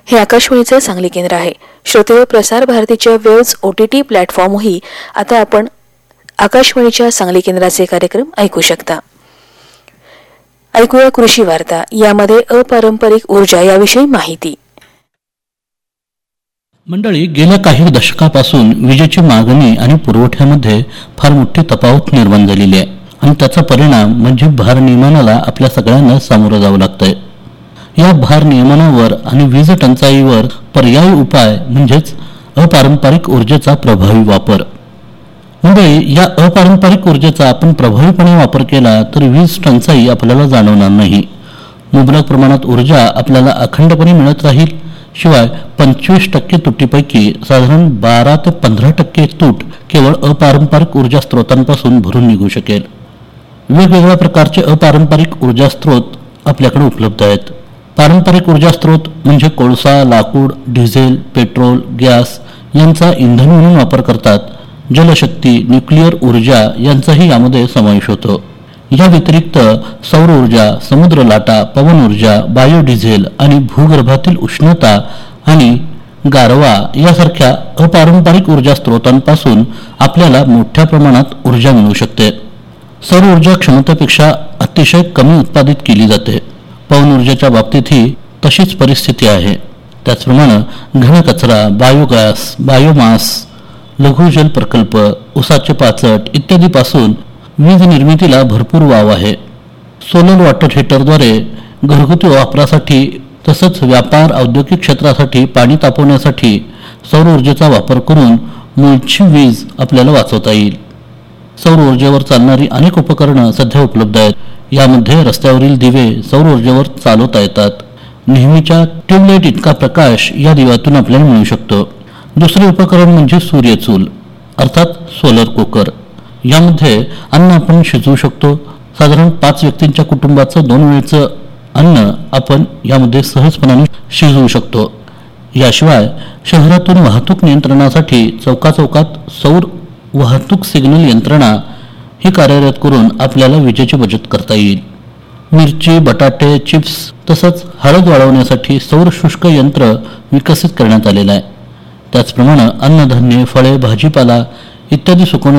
हे आकाशवाणीचे सांगली केंद्र आहे. श्रोते, प्रसार भारतीच्या वेव्स OTT प्लॅटफॉर्मही आता आपण आकाशवाणीच्या सांगली केंद्राचे कार्यक्रम ऐकू शकता. ऐकूया कृषी वार्ता. यामध्ये अपारंपरिक ऊर्जा याविषयी माहिती. मंडळी, गेल्या काही दशकापासून विजेची मागणी आणि पुरवठ्यामध्ये फार मोठी तफावत निर्माण झालेली आहे आणि त्याचा परिणाम म्हणजे भारनियमनाला आपल्या सगळ्यांना सामोरं जावं लागतंय. या भारनियमनावर आणि वीज टंचाईवर पर्यायी उपाय म्हणजेच अपारंपरिक ऊर्जेचा प्रभावी वापर. मंडळी, या अपारंपरिक ऊर्जेचा आपण प्रभावीपणे वापर केला तर वीज टंचाई आपल्याला जाणवणार नाही. मुबलक प्रमाणात ऊर्जा आपल्याला अखंडपणे मिळत राहील. शिवाय 25% तुटीपैकी साधारण 12 ते 15% तूट केवळ अपारंपरिक ऊर्जा स्रोतांपासून भरून निघू शकेल. वेगवेगळ्या प्रकारचे अपारंपरिक ऊर्जा स्रोत आपल्याकडे उपलब्ध आहेत. पारंपरिक ऊर्जा स्रोत म्हणजे कोळसा, लाकूड, डिझेल, पेट्रोल, गॅस यांचा इंधन म्हणून वापर करतात. जलशक्ती, न्यूक्लिअर ऊर्जा यांचाही यामध्ये समावेश होतो. या व्यतिरिक्त सौर ऊर्जा, समुद्र लाटा, पवन ऊर्जा, बायोडिझेल आणि भूगर्भातील उष्णता आणि गारवा यासारख्या अपारंपरिक ऊर्जा स्रोतांपासून आपल्याला मोठ्या प्रमाणात ऊर्जा मिळू शकते. सौर ऊर्जा क्षमतेपेक्षा अतिशय कमी उत्पादित केली जाते. पवन ऊर्जेच्या बाबतीतही तशीच परिस्थिती आहे. त्याचप्रमाणे घनकचरा, बायोगॅस, बायोमास, लघुजल प्रकल्प, उसाचे पाचट इत्यादीपासून वीज निर्मितीला भरपूर वाव आहे. सोलर वॉटर हीटरद्वारे घरगुती वापरासाठी तसंच व्यापार, औद्योगिक क्षेत्रासाठी पाणी तापवण्यासाठी सौर ऊर्जेचा वापर करून मूळची वीज आपल्याला वाचवता येईल. सौर ऊर्जेवर चालणारी अनेक उपकरणं सध्या उपलब्ध आहेत. यामध्ये रस्त्यावरील दिवे सौर ऊर्जेवर चालवता येतात. नेहमीच्या ट्यूबलाईट इतका प्रकाश या दिव्यातून आपल्याला मिळू शकतो. दुसरे उपकरण म्हणजे सूर्यचूल अर्थात सोलर कुकर. यामध्ये अन्न आपण शिजवू शकतो. साधारण 5 व्यक्तींच्या कुटुंबाचं 2 वेळचं अन्न आपण यामध्ये सहजपणाने शिजवू शकतो. याशिवाय शहरातून वाहतूक नियंत्रणासाठी चौकाचौकात सौर वाहतूक सिग्नल यंत्रणा ही कार्यरत करून आपल्याला विजेची बचत करता येईल. मिरची, बटाटे, चिप्स तसंच हळद वाळवण्यासाठी सौर शुष्क यंत्र विकसित करण्यात आलेलं आहे. त्याचप्रमाणे अन्नधान्य, फळे, भाजीपाला इत्यादी सुकवण्यासाठी